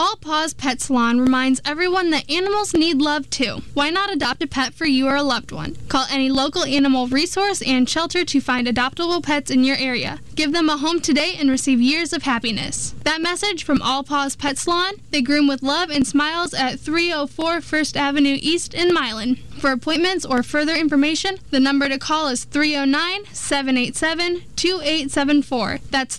All Paws Pet Salon reminds everyone that animals need love too. Why not adopt a pet for you or a loved one? Call any local animal resource and shelter to find adoptable pets in your area. Give them a home today and receive years of happiness. That message from All Paws Pet Salon. They groom with love and smiles at 304 First Avenue East in Milan. For appointments or further information, the number to call is 309-787-2874. That's